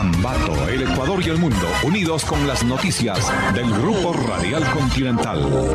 Ambato, el Ecuador y el mundo, unidos con las noticias del Grupo Radial Continental.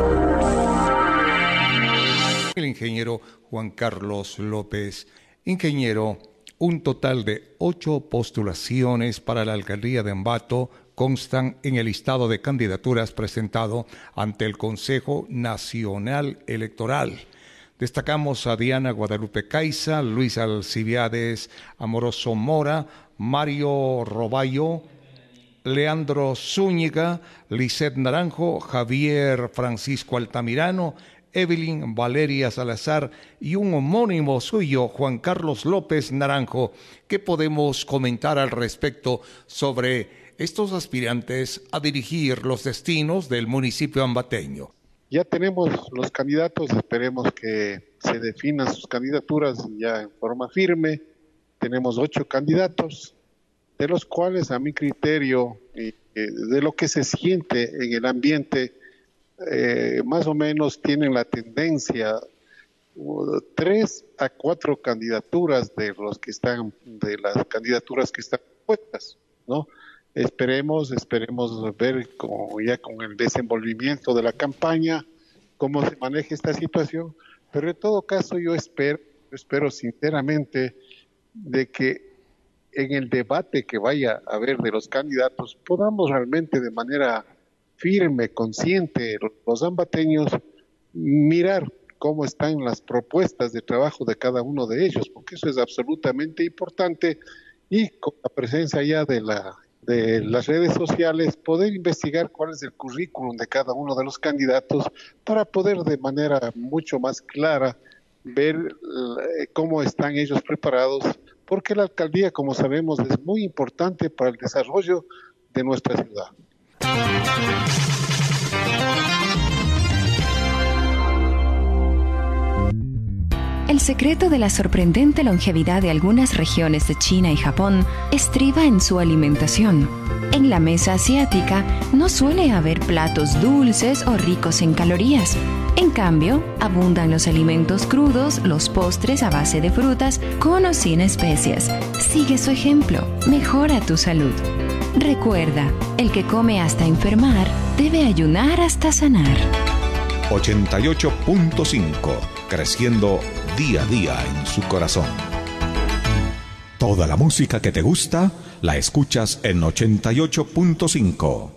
El ingeniero Juan Carlos López. Ingeniero, un total de 8 postulaciones para la alcaldía de Ambato constan en el listado de candidaturas presentado ante el Consejo Nacional Electoral. Destacamos a Diana Guadalupe Caiza, Luis Alcibiades Amoroso Mora, Mario Roballo, Leandro Zúñiga, Lisset Naranjo, Javier Francisco Altamirano, Evelyn Valeria Salazar y un homónimo suyo, Juan Carlos López Naranjo. ¿Qué podemos comentar al respecto sobre estos aspirantes a dirigir los destinos del municipio ambateño? Ya tenemos los candidatos, esperemos que se definan sus candidaturas ya en forma firme. Tenemos 8 candidatos, de los cuales a mi criterio, de lo que se siente en el ambiente, más o menos tienen la tendencia 3 a 4 candidaturas de las candidaturas que están puestas, ¿no? Esperemos ver ya con el desenvolvimiento de la campaña cómo se maneja esta situación, pero en todo caso yo espero sinceramente de que en el debate que vaya a haber de los candidatos podamos realmente de manera firme, consciente, los ambateños, mirar cómo están las propuestas de trabajo de cada uno de ellos, porque eso es absolutamente importante, y con la presencia ya de las redes sociales, poder investigar cuál es el currículum de cada uno de los candidatos para poder de manera mucho más clara ver cómo están ellos preparados, porque la alcaldía, como sabemos, es muy importante para el desarrollo de nuestra ciudad. El secreto de la sorprendente longevidad de algunas regiones de China y Japón estriba en su alimentación. En la mesa asiática no suele haber platos dulces o ricos en calorías. En cambio, abundan los alimentos crudos, los postres a base de frutas, con o sin especias. Sigue su ejemplo, mejora tu salud. Recuerda, el que come hasta enfermar debe ayunar hasta sanar. 88.5, creciendo día a día en su corazón. Toda la música que te gusta la escuchas en 88.5.